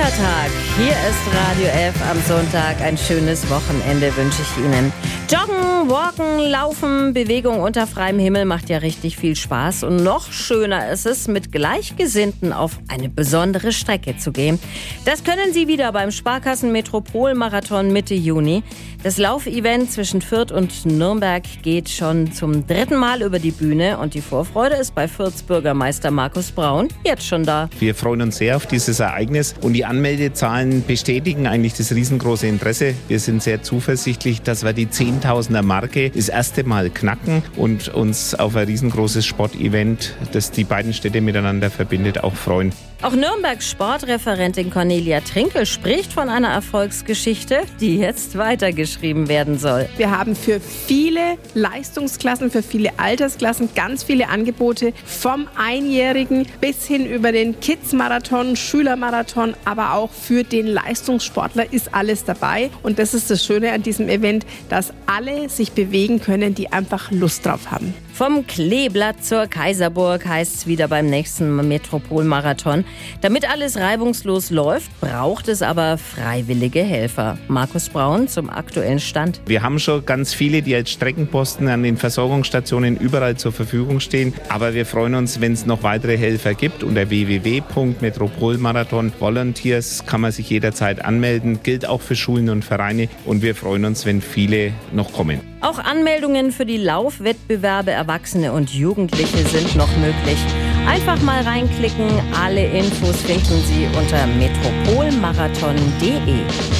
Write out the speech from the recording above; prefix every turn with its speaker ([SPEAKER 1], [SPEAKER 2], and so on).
[SPEAKER 1] Feiertag. Hier ist Radio F am Sonntag. Ein schönes Wochenende wünsche ich Ihnen. Joggen, walken, laufen, Bewegung unter freiem Himmel macht ja richtig viel Spaß. Und noch schöner ist es, mit Gleichgesinnten auf eine besondere Strecke zu gehen. Das können Sie wieder beim Sparkassen-Metropol-Marathon Mitte Juni. Das Laufevent zwischen Fürth und Nürnberg geht schon zum 3. Mal über die Bühne. Und die Vorfreude ist bei Fürths Bürgermeister Markus Braun jetzt schon da.
[SPEAKER 2] Wir freuen uns sehr auf dieses Ereignis und die Anmeldezahlen bestätigen eigentlich das riesengroße Interesse. Wir sind sehr zuversichtlich, dass wir die 10.000er Marke das erste Mal knacken und uns auf ein riesengroßes Sportevent, das die beiden Städte miteinander verbindet, auch freuen.
[SPEAKER 1] Auch Nürnbergs Sportreferentin Cornelia Trinkel spricht von einer Erfolgsgeschichte, die jetzt weitergeschrieben werden soll.
[SPEAKER 3] Wir haben für viele Leistungsklassen, für viele Altersklassen ganz viele Angebote, vom Einjährigen bis hin über den Kids-Marathon, Schülermarathon, aber auch für den Leistungssportler ist alles dabei. Und das ist das Schöne an diesem Event, dass alle sich bewegen können, die einfach Lust drauf haben.
[SPEAKER 1] Vom Kleeblatt zur Kaiserburg heißt es wieder beim nächsten Metropol-Marathon. Damit alles reibungslos läuft, braucht es aber freiwillige Helfer. Markus Braun zum aktuellen Stand.
[SPEAKER 2] Wir haben schon ganz viele, die als Streckenposten an den Versorgungsstationen überall zur Verfügung stehen. Aber wir freuen uns, wenn es noch weitere Helfer gibt. Unter www.metropolmarathon-volunteers kann man sich jederzeit anmelden. Gilt auch für Schulen und Vereine. Und wir freuen uns, wenn viele noch kommen.
[SPEAKER 1] Auch Anmeldungen für die Laufwettbewerbe Erwachsene und Jugendliche sind noch möglich. Einfach mal reinklicken. Alle Infos finden Sie unter metropolmarathon.de.